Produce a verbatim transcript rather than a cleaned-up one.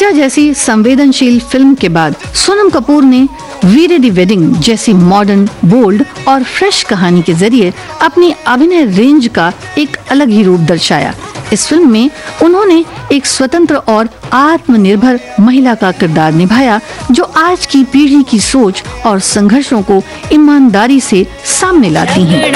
ईशा जैसी संवेदनशील फिल्म के बाद सोनम कपूर ने वीरे दी वेडिंग जैसी मॉडर्न, बोल्ड और फ्रेश कहानी के जरिए अपनी अभिनय रेंज का एक अलग ही रूप दर्शाया। इस फिल्म में उन्होंने एक स्वतंत्र और आत्मनिर्भर महिला का किरदार निभाया, जो आज की पीढ़ी की सोच और संघर्षों को ईमानदारी से सामने लाती हैं।